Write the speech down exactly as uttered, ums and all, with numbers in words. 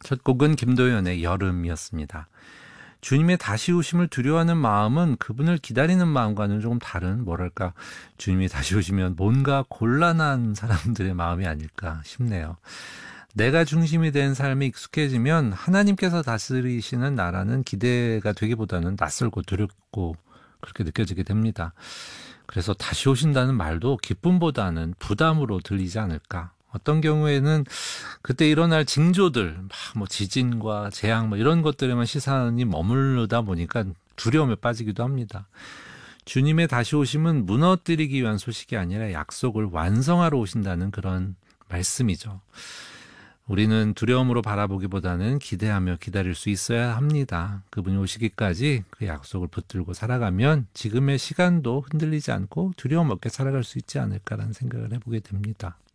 첫 곡은 김도연의 여름이었습니다. 주님의 다시 오심을 두려워하는 마음은 그분을 기다리는 마음과는 조금 다른, 뭐랄까, 주님이 다시 오시면 뭔가 곤란한 사람들의 마음이 아닐까 싶네요. 내가 중심이 된 삶에 익숙해지면 하나님께서 다스리시는 나라는 기대가 되기보다는 낯설고 두렵고 그렇게 느껴지게 됩니다. 그래서 다시 오신다는 말도 기쁨보다는 부담으로 들리지 않을까. 어떤 경우에는 그때 일어날 징조들, 뭐 지진과 재앙 뭐 이런 것들에만 시선이 머무르다 보니까 두려움에 빠지기도 합니다. 주님의 다시 오심은 무너뜨리기 위한 소식이 아니라 약속을 완성하러 오신다는 그런 말씀이죠. 우리는 두려움으로 바라보기보다는 기대하며 기다릴 수 있어야 합니다. 그분이 오시기까지 그 약속을 붙들고 살아가면 지금의 시간도 흔들리지 않고 두려움 없게 살아갈 수 있지 않을까라는 생각을 해보게 됩니다.